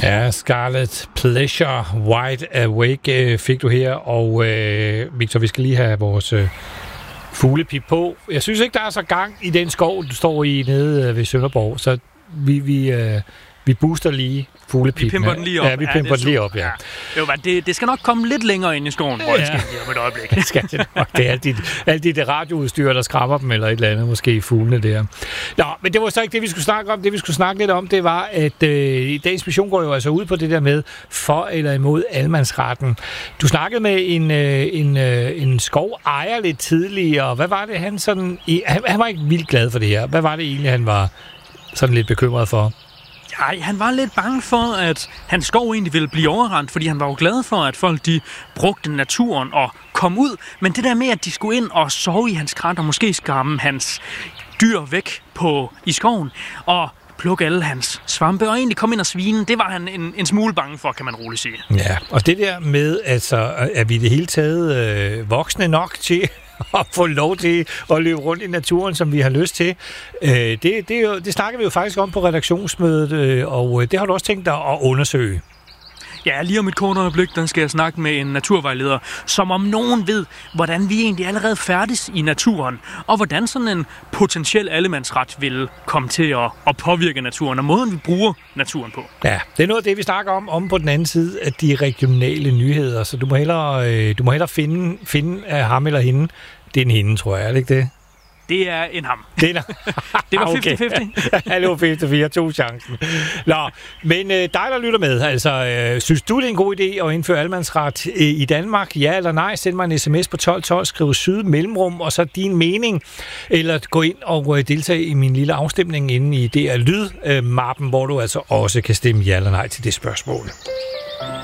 Ja, Scarlet Pleasure, Wide Awake fik du her, og Victor, vi skal lige have vores fuglepip på. Jeg synes ikke, der er så gang i den skov, du står i nede ved Sønderborg, så vi booster lige fuglepipen. Vi pimper den lige op. Ja, vi pimper den lige op, ja. Jo, men det skal nok komme lidt længere ind i skoven, hvor det skal lige om et øjeblik. Det skal det nok. Det er alt det radioudstyr, der skræmmer dem, eller et eller andet, måske fuglene der. Nå, men det var så ikke det, vi skulle snakke om. Det, vi skulle snakke lidt om, det var, at dagens mission går jo altså ud på det der med for eller imod allemandsretten. Du snakkede med en skovejer lidt tidligere. Hvad var det, han sådan... Han var ikke vildt glad for det her. Hvad var det egentlig, han var sådan lidt bekymret for? Ej, han var lidt bange for, at hans skov egentlig ville blive overrendt, fordi han var jo glad for, at folk de brugte naturen og kom ud. Men det der med, at de skulle ind og sove i hans krat og måske skræmme hans dyr væk i skoven og plukke alle hans svampe og egentlig komme ind og svine, det var han en smule bange for, kan man roligt sige. Ja, og det der med, altså, er vi det hele taget voksne nok til at få lov til at løbe rundt i naturen, som vi har lyst til. Det snakker vi jo faktisk om på redaktionsmødet, og det har du også tænkt dig at undersøge. Ja, lige om et kort øjeblik, der skal jeg snakke med en naturvejleder, som om nogen ved, hvordan vi egentlig allerede færdes i naturen, og hvordan sådan en potentiel allemandsret vil komme til at påvirke naturen, og måden vi bruger naturen på. Ja, det er noget af det, vi snakker om på den anden side af de regionale nyheder, så du må hellere finde ham eller hende. Det er en hende, tror jeg, er det ikke det? Det er en ham. Det var 50-50. Ja, det var 50-50, tog chancen. Nå, men dig, der lytter med, altså, synes du, det er en god idé at indføre allemandsret i Danmark? Ja eller nej? Send mig en sms på 1212, skriv syd mellemrum, og så din mening. Eller gå ind og deltage i min lille afstemning inde i DR Lyd-mappen, hvor du altså også kan stemme ja eller nej til det spørgsmål.